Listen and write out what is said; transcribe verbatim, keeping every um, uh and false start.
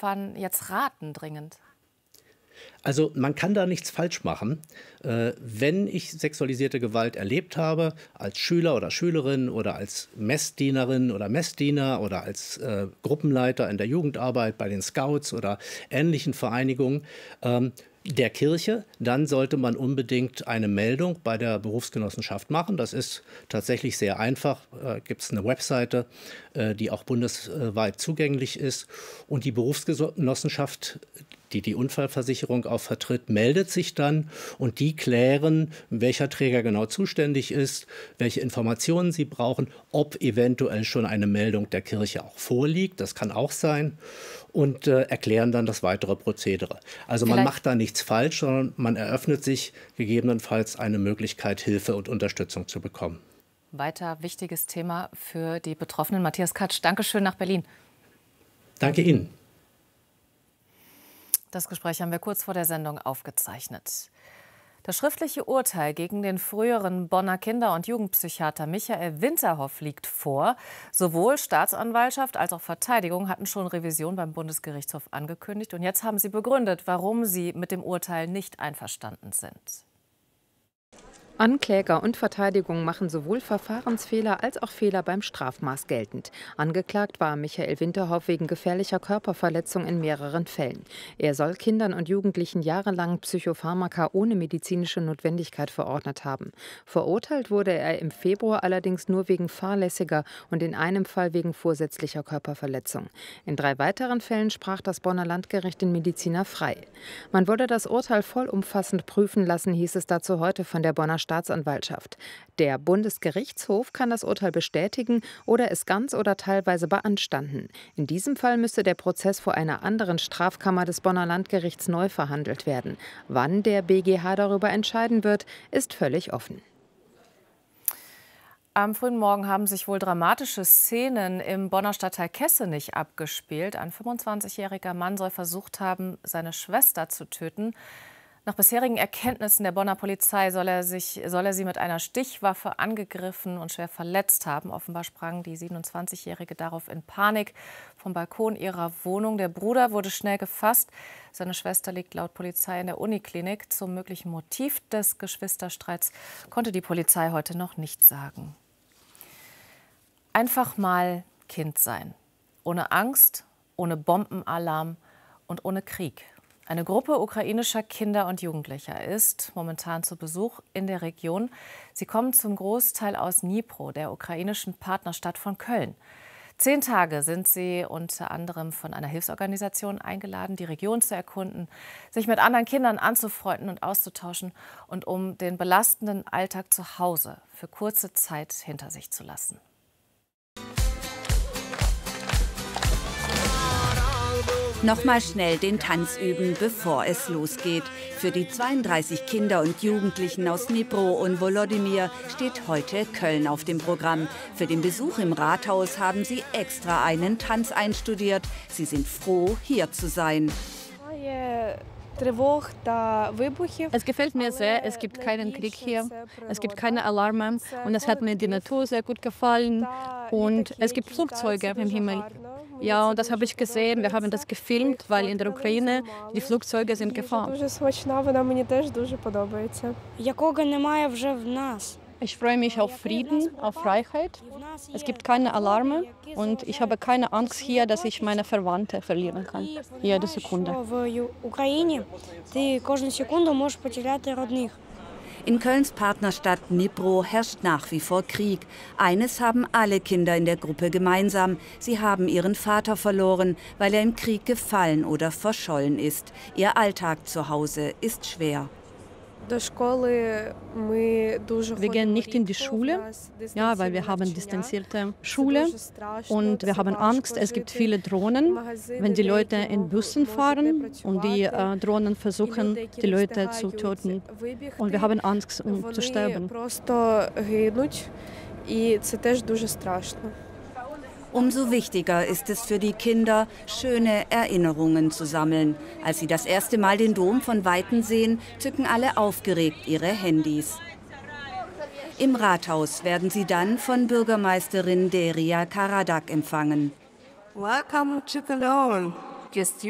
Opfern jetzt raten dringend? Also man kann da nichts falsch machen. Äh, wenn ich sexualisierte Gewalt erlebt habe, als Schüler oder Schülerin oder als Messdienerin oder Messdiener oder als äh, Gruppenleiter in der Jugendarbeit bei den Scouts oder ähnlichen Vereinigungen, ähm, der Kirche, dann sollte man unbedingt eine Meldung bei der Berufsgenossenschaft machen. Das ist tatsächlich sehr einfach. Äh, gibt es eine Webseite, äh, die auch bundesweit zugänglich ist. Und die Berufsgenossenschaft, die die Unfallversicherung auch vertritt, meldet sich dann und die klären, welcher Träger genau zuständig ist, welche Informationen sie brauchen, ob eventuell schon eine Meldung der Kirche auch vorliegt. Das kann auch sein. Und äh, erklären dann das weitere Prozedere. Also man macht da nichts falsch, sondern man eröffnet sich gegebenenfalls eine Möglichkeit, Hilfe und Unterstützung zu bekommen. Weiter wichtiges Thema für die Betroffenen. Matthias Katsch, Dankeschön nach Berlin. Danke Ihnen. Das Gespräch haben wir kurz vor der Sendung aufgezeichnet. Das schriftliche Urteil gegen den früheren Bonner Kinder- und Jugendpsychiater Michael Winterhoff liegt vor. Sowohl Staatsanwaltschaft als auch Verteidigung hatten schon Revision beim Bundesgerichtshof angekündigt. Und jetzt haben sie begründet, warum sie mit dem Urteil nicht einverstanden sind. Ankläger und Verteidigung machen sowohl Verfahrensfehler als auch Fehler beim Strafmaß geltend. Angeklagt war Michael Winterhoff wegen gefährlicher Körperverletzung in mehreren Fällen. Er soll Kindern und Jugendlichen jahrelang Psychopharmaka ohne medizinische Notwendigkeit verordnet haben. Verurteilt wurde er im Februar allerdings nur wegen fahrlässiger und in einem Fall wegen vorsätzlicher Körperverletzung. In drei weiteren Fällen sprach das Bonner Landgericht den Mediziner frei. Man wolle das Urteil vollumfassend prüfen lassen, hieß es dazu heute von der Bonner Staatsanwaltschaft. Der Bundesgerichtshof kann das Urteil bestätigen oder es ganz oder teilweise beanstanden. In diesem Fall müsste der Prozess vor einer anderen Strafkammer des Bonner Landgerichts neu verhandelt werden. Wann der B G H darüber entscheiden wird, ist völlig offen. Am frühen Morgen haben sich wohl dramatische Szenen im Bonner Stadtteil Kessenich abgespielt. Ein fünfundzwanzigjähriger Mann soll versucht haben, seine Schwester zu töten. Nach bisherigen Erkenntnissen der Bonner Polizei soll er, sich, soll er sie mit einer Stichwaffe angegriffen und schwer verletzt haben. Offenbar sprang die siebenundzwanzigjährige darauf in Panik vom Balkon ihrer Wohnung. Der Bruder wurde schnell gefasst. Seine Schwester liegt laut Polizei in der Uniklinik. Zum möglichen Motiv des Geschwisterstreits konnte die Polizei heute noch nichts sagen. Einfach mal Kind sein. Ohne Angst, ohne Bombenalarm und ohne Krieg. Eine Gruppe ukrainischer Kinder und Jugendlicher ist momentan zu Besuch in der Region. Sie kommen zum Großteil aus Dnipro, der ukrainischen Partnerstadt von Köln. Zehn Tage sind sie unter anderem von einer Hilfsorganisation eingeladen, die Region zu erkunden, sich mit anderen Kindern anzufreunden und auszutauschen und um den belastenden Alltag zu Hause für kurze Zeit hinter sich zu lassen. Nochmal schnell den Tanz üben, bevor es losgeht. Für die zweiunddreißig Kinder und Jugendlichen aus Dnipro und Volodymyr steht heute Köln auf dem Programm. Für den Besuch im Rathaus haben sie extra einen Tanz einstudiert. Sie sind froh, hier zu sein. Es gefällt mir sehr, es gibt keinen Krieg hier, es gibt keine Alarme und es hat mir die Natur sehr gut gefallen und es gibt Flugzeuge im Himmel. Ja, und das habe ich gesehen, wir haben das gefilmt, weil in der Ukraine die Flugzeuge sind gefahren. Ich freue mich auf Frieden, auf Freiheit. Es gibt keine Alarme und ich habe keine Angst hier, dass ich meine Verwandte verlieren kann. Jede Sekunde. In Kölns Partnerstadt Dnipro herrscht nach wie vor Krieg. Eines haben alle Kinder in der Gruppe gemeinsam. Sie haben ihren Vater verloren, weil er im Krieg gefallen oder verschollen ist. Ihr Alltag zu Hause ist schwer. Wir gehen nicht in die Schule, ja, weil wir haben distanzierte Schule und wir haben Angst. Es gibt viele Drohnen, wenn die Leute in Bussen fahren und die äh, Drohnen versuchen, die Leute zu töten. Und wir haben Angst, um zu sterben. Umso wichtiger ist es für die Kinder, schöne Erinnerungen zu sammeln. Als sie das erste Mal den Dom von Weitem sehen, zücken alle aufgeregt ihre Handys. Im Rathaus werden sie dann von Bürgermeisterin Deria Karadak empfangen. Welcome to Cologne.